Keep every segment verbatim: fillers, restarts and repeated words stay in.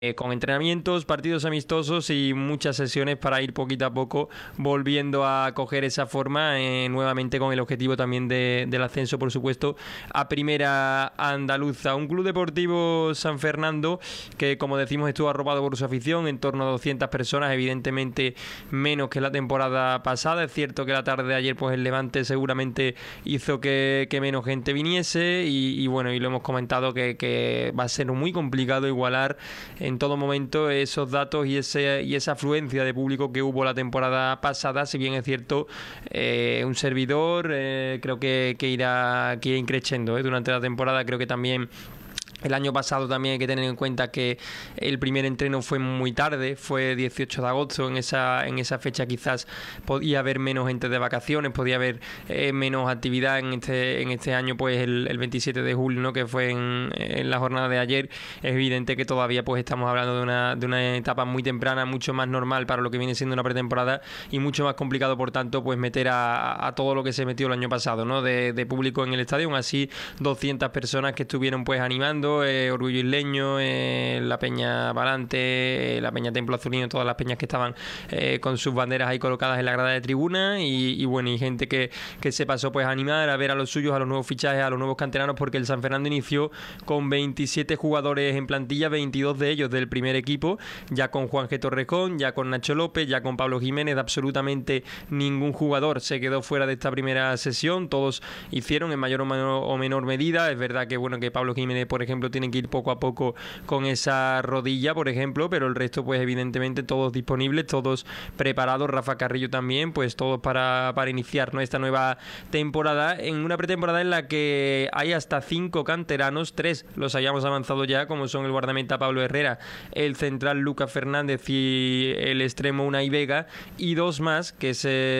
Eh, con entrenamientos, partidos amistosos y muchas sesiones para ir poquito a poco volviendo a coger esa forma, eh, nuevamente con el objetivo también de, del ascenso, por supuesto, a Primera Andaluza. Un Club Deportivo San Fernando que, como decimos, estuvo arropado por su afición, en torno a doscientas personas, evidentemente menos que la temporada pasada. Es cierto que la tarde de ayer pues el Levante seguramente hizo que, que menos gente viniese y, y bueno, y lo hemos comentado que, que va a ser muy complicado igualar en todo momento esos datos y ese y esa afluencia de público que hubo la temporada pasada. Si bien es cierto, eh, un servidor eh, creo que, que irá que irá increciendo eh, durante la temporada. Creo que también el año pasado también hay que tener en cuenta que el primer entreno fue muy tarde, fue dieciocho de agosto, en esa en esa fecha quizás podía haber menos gente de vacaciones, podía haber eh, menos actividad. En este en este año pues el, el veintisiete de julio, ¿no?, que fue en, en la jornada de ayer. Es evidente que todavía pues estamos hablando de una, de una etapa muy temprana, mucho más normal para lo que viene siendo una pretemporada y mucho más complicado, por tanto, pues meter a, a todo lo que se metió el año pasado, ¿no?, de, de público en el estadio. Aún así, doscientas personas que estuvieron pues animando. Eh, Orgullo Isleño, eh, la Peña Valante, eh, la Peña Templo Azulino, todas las peñas que estaban eh, con sus banderas ahí colocadas en la grada de tribuna y, y bueno, y gente que, que se pasó pues a animar, a ver a los suyos, a los nuevos fichajes, a los nuevos canteranos, porque el San Fernando inició con veintisiete jugadores en plantilla, veintidós de ellos del primer equipo, ya con Juan G. Torrejón, ya con Nacho López, ya con Pablo Jiménez. Absolutamente ningún jugador se quedó fuera de esta primera sesión, todos hicieron en mayor o menor, o menor medida. Es verdad que bueno, que Pablo Jiménez, por ejemplo, tienen que ir poco a poco con esa rodilla, por ejemplo, pero el resto pues evidentemente todos disponibles, todos preparados. Rafa Carrillo también, pues todos para, para iniciar, ¿no?, esta nueva temporada, en una pretemporada en la que hay hasta cinco canteranos. Tres los hayamos avanzado ya, como son el guardameta Pablo Herrera, el central Lucas Fernández y el extremo Unai Vega, y dos más que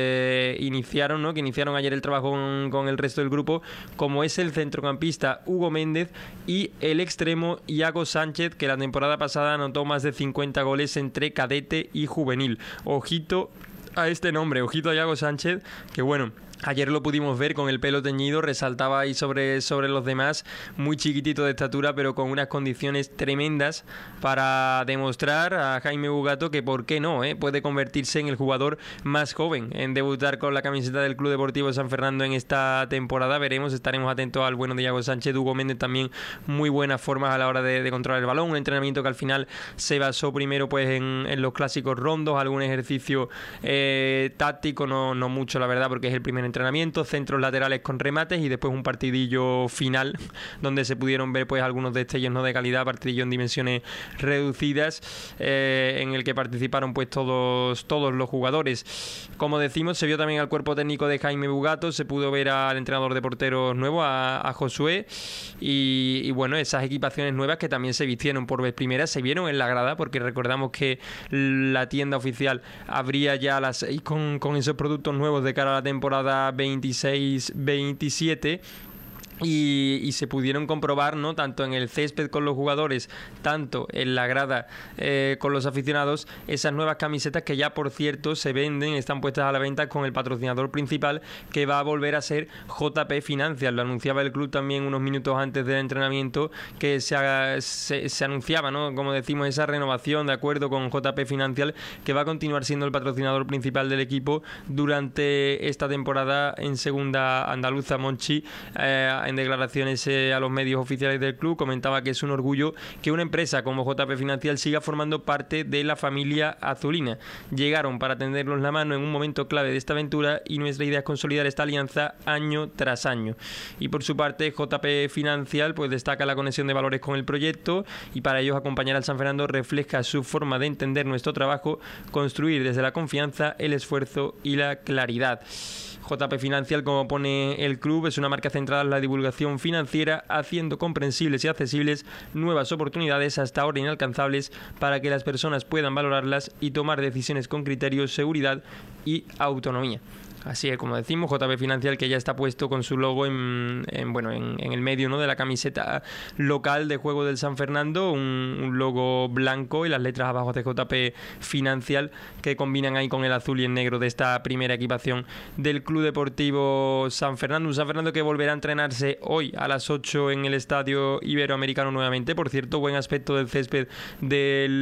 se iniciaron, ¿no?, que iniciaron ayer el trabajo con, con el resto del grupo, como es el centrocampista Hugo Méndez y el extremo Iago Sánchez, que la temporada pasada anotó más de cincuenta goles entre cadete y juvenil. Ojito a este nombre, ojito a Iago Sánchez, que bueno, ayer lo pudimos ver con el pelo teñido, resaltaba ahí sobre, sobre los demás, muy chiquitito de estatura, pero con unas condiciones tremendas para demostrar a Jaime Bugato que por qué no, ¿eh? puede convertirse en el jugador más joven en debutar con la camiseta del Club Deportivo San Fernando en esta temporada. Veremos, estaremos atentos al bueno de Iago Sánchez. Hugo Méndez también muy buenas formas a la hora de, de controlar el balón, un entrenamiento que al final se basó primero pues en, en los clásicos rondos, algún ejercicio eh, táctico, no, no mucho la verdad, porque es el primer entrenamiento, centros laterales con remates y después un partidillo final donde se pudieron ver pues algunos destellos, no de calidad, partidillo en dimensiones reducidas, eh, en el que participaron pues todos, todos los jugadores. Como decimos, se vio también al cuerpo técnico de Jaime Bugato, se pudo ver al entrenador de porteros nuevo, a, a Josué, y, y bueno, esas equipaciones nuevas que también se vistieron por vez primera, se vieron en la grada, porque recordamos que la tienda oficial abría ya a las seis con, con esos productos nuevos de cara a la temporada veintiséis veintisiete. Y, y se pudieron comprobar, ¿no?, tanto en el césped con los jugadores, tanto en la grada eh, con los aficionados, esas nuevas camisetas que ya, por cierto, se venden, están puestas a la venta con el patrocinador principal, que va a volver a ser J P Financial. Lo anunciaba el club también unos minutos antes del entrenamiento, que se, haga, se, se anunciaba, ¿no?, como decimos, esa renovación de acuerdo con J P Financial, que va a continuar siendo el patrocinador principal del equipo durante esta temporada en Segunda Andaluza. Monchi, eh, en declaraciones eh, a los medios oficiales del club, comentaba que es un orgullo que una empresa como J P Financial siga formando parte de la familia azulina. Llegaron para tendernos la mano en un momento clave de esta aventura y nuestra idea es consolidar esta alianza año tras año. Y por su parte, J P Financial pues destaca la conexión de valores con el proyecto y para ellos acompañar al San Fernando refleja su forma de entender nuestro trabajo, construir desde la confianza, el esfuerzo y la claridad. J P Financial, como pone el club, es una marca centrada en la divulgación financiera, haciendo comprensibles y accesibles nuevas oportunidades hasta ahora inalcanzables para que las personas puedan valorarlas y tomar decisiones con criterio, seguridad y autonomía. Así es, como decimos, J B Financial, que ya está puesto con su logo en, en bueno en, en el medio, ¿no?, de la camiseta local de juego del San Fernando, un, un logo blanco y las letras abajo de J P Financial, que combinan ahí con el azul y el negro de esta primera equipación del Club Deportivo San Fernando. Un San Fernando que volverá a entrenarse hoy a las ocho en el Estadio Iberoamericano nuevamente. Por cierto, buen aspecto del césped del